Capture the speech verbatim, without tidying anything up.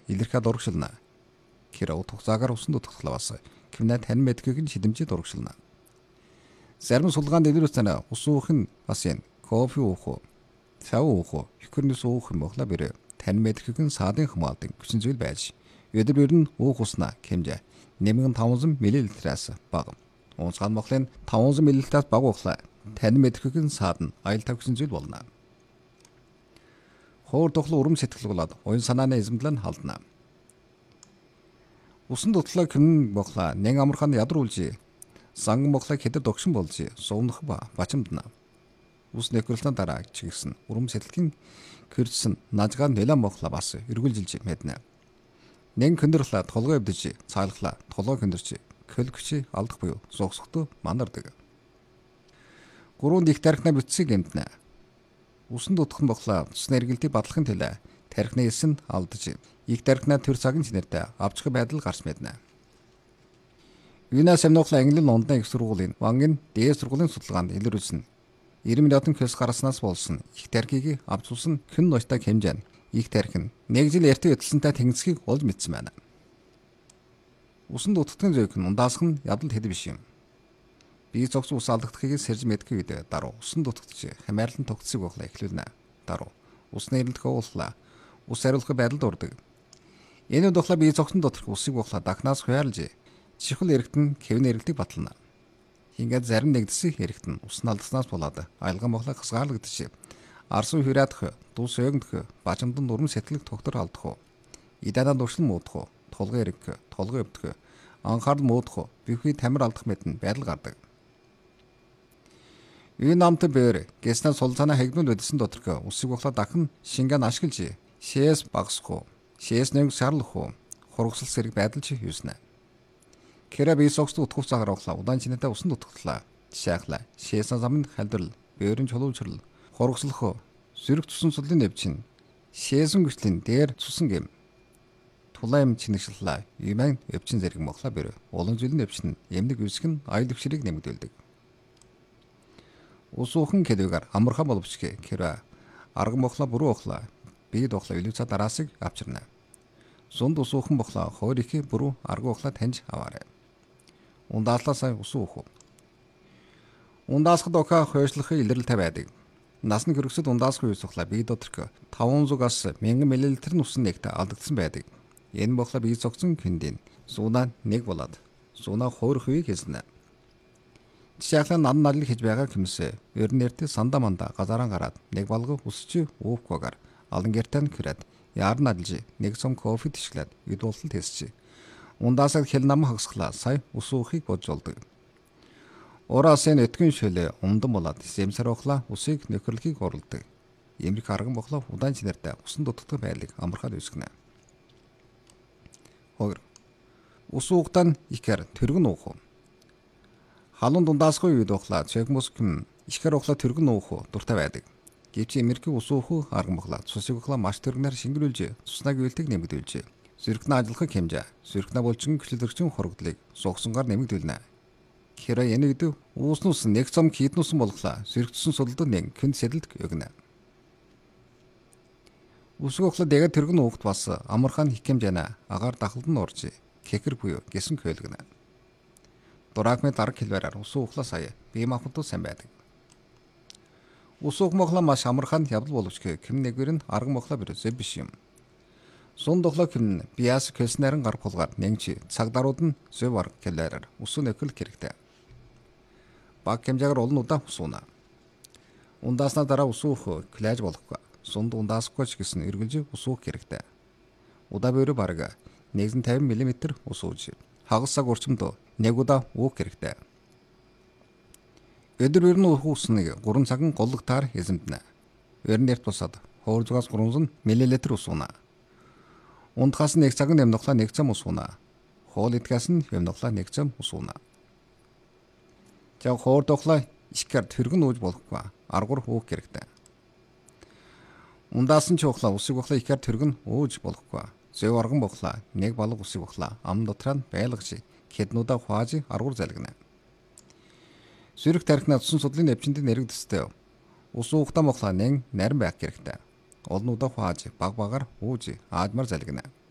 илэрхиад урагшилна. Кира утгацаагаар усан дутагдлаа бас кимнэ тань мэдгийг нь шидэмжид урагшилна. Зарим сулгаанд илэрсэн ус уух нь бас энэ кофе уух уу, цаа уух уу, хикэрнэс уух юм болоо бэрэ тань мэдгийг нь саадын хамгаалдаг хүчин зүйл байж өдөр бүр нь уух уснаа хэмжээ нэмгэн таван миллилитраас бага. Уусгаан мохлын таван миллилитраас бага уухлаа тань мэдгийг нь саадна аял тав хүчин зүйл болно. Хоор тухлын урам сэтгэл болоод уян санааны эзэмдлэн халдна. Усан дутлаа ким боглаа нэн амархан ядруулжи санган боглаа хэдэр догшин болж суунах ба бачимдна. Ус нэкрэлтэн дараа чигсэн урам сэтгэлийн кэрсэн нажгаа нэлэн боглаа бас эргүүлжилж мэднэ. Нэн көндөрла толгой өвдөж цаалхла толгой көндөрч көлгчи алдах буюу зогсохтой манардаг. Гурван их тархина бүтсийг гэмтнэ. Усан дутхан боглаа цусны эргэлтийг бадлахын төлөө тархины эсэнд алдаж их тархина төр цагын чинэртэй авчих байдал гарч мэднэ. Юнас амнохла англин лондон их сургуулийн вангын дээд сургуулийн судалгаанд илрүүлсэн нирмэн ятан көс гараснаас болсон их тархийг авцуулсан хэн ноётой хэмжээ нь их тархин нэг жил эртээ хөдөлсөнтэй тэнгисгийг олж мэдсэн байна. Усан дутагдсан зөөх нь ундаасх нь ядал хэд биш юм. Бие зогс ус алдагдахыг сэрж мэдэх үед даруй усан дутагдж хамаарлан тогтсыг болоо эхлүүлнэ. Даруй усны эрэлтэх ууллаа. Ус хариулах байдалд ордог. Энэ дохлоо бие зогсон доторх усыг болоо дахнаас хуяарлж чихэл эргэтэн хэвэн эрэлтийг батлана. Ингээд зарим нэгдсэх эргэтэн усны алдснаас болоод айлган болоо хасгаалагдчих. Арсуу хуряадах, дус өгнөх, бачамдан дурам сэтгэлэг тогтор алдах. Идадаа дуршил муудах, толгой эргэх, толгой өвдөх, анхаарал муудах, бихүй тамир алдах мэдэн байдал гардаг. Энэ намт бээр гэснэ сул цанаа хэгнүүд өдсөн доторх усыг болоо дахин шингэн ашиглаж шээс багсах, шээс нэг шарлах, хургасал сэрэг байдал чи юуснаа. Кэра бие согс утгах цагаар оглаа удаан чинэтэй усан дутагдлаа. Жишээхлаа шээсэн замын халдрал, бээрэн чулуучрал, хургасалх, зүрх тусан судлын нэвчин, шээсэн гүслийн дээр цусан гэм. Тулаам чинэгшлээ. Юмэн өвчин зэрэг моглоо бэр. Улан зүйлэн өвчин эмнэг үсг нь аял өвчрийг нэмэгдүүлдэг. Ус уухан кэдэгээр амархан боловч кэра арга моглоо бүрүү охлаа. Бие дохлоо илүүцэ дараасыг авчирна. Сунд ус уухан боглоо хоёр их бүрүү арга охлоо таньж аваарай. Ундааслаасаа ус уух. Ундаасхад ока хойшлохын илрэлтэй байдаг. Насны хөргөсөд ундаасх үйсохлаа бие доторх таван зугаас мянган миллилитр усан нэгт алдагдсан байдаг. Энэ боглоо бие зогсон хэндийн сунаа нэг болоод сунаа хоёр хувийг хэлснэ. Жишээлбэл нан налыг хийж байгаа хүмүүсээ ер нь нэртэй сандаа мандаа газараа гараад нэг балгав өсч уухгүй алан гэртэн хүрээд яар налж нэг сум кофе тишглээд эд болтол тэсч. Ундаасаг хэл нам хагсглаа сая ус уухыг бодж олдог. Ораасын этгэн шөлөө умдан болоод сэмсэр охлаа усыг нөхөрлөхийг оролдог. Эмрэх арган боглоо удаан чинэртэй усан дутагдах байлыг амархаад үсгэнэ. Хоёр. Ус уугтан ихэр тэргэн уух. Халуун дундаасгүй үед охлаа цэгмөскм ихэр охлаа тэргэн уух дуртай байдаг. Гэвч эмэрхий ус уух арган боглоо цусыг охлаа маш тэргнээр шингэрүүлж цуснаг үйлдэл нэмэгдүүлж зүрхнээ ажиллахыг хэмжээ зүрхнээ булчин гүчлэрчин хорогдлыг сугсангаар нэмэгдүүлнэ. Хэрэв энэ үед uuснус нэг цом хийднусан болглаа зэрэгцсэн судалд нэг хэн сэдэлд өгнө. Усг охлоо дэгэ тэргэн уухт бас амархан хикэмжэнэ агаар дахалд нь орж кекэр буюу гэсэн көөлгнэ. Дураагмын дараг хэлбэрээр ус уухлаа сая бие махбод сайн байдаг. Ус уух моглоо маш амархан явдал боловч ким нэгвэр нь арга моглоо бэрзэ биш юм. Сун дохлоо ким биас кэлснэрэн гар пулгаар нэгчи цаг дарууд нь зөв арга хэлбэрээр ус нөхөл хэрэгтэй. Баг хэмжээгээр олон удаа ус ууна. Ундааснаа дараа ус уух клаж болохгүй. Сунд ундаасгүй ч гэсэн эргэлж ус уух хэрэгтэй. Удаа бөрө бараг нэгэн тавин миллиметр ус ууж хагас цаг орчимд нэг удаа уух хэрэгтэй. Өдөр өрнө уух усныг гурван цаган голлогтаар эзэмдэнэ. Өрн эрт бусад хоёр зугаас гурван миллилитр ус ууна. Ундхаас нэг цаган нэмнохлаа нэг цам ус ууна. Хоол идэхээс нь нэмнохлаа нэг цам ус ууна. Жаа хоор дохлоо ихэр тэргэн ууж болохгүй. Аргур уух хэрэгтэй. Ундаасан ч ухлаа усыг ухлаа ихэр тэргэн ууж болохгүй. Зөв арган бохлаа нэг балга усыг ухлаа ам дотроо байлгаж хэднүүдэ хуааж аргур залгина. Зүрх тархинаа цусан судлын нэвчэнд нэрэгдэстэй. Ус уухтаа мохлаа нэг нарийн байх хэрэгтэй. Олнуудаа хуааж баг багаар ууж аажмар залгина.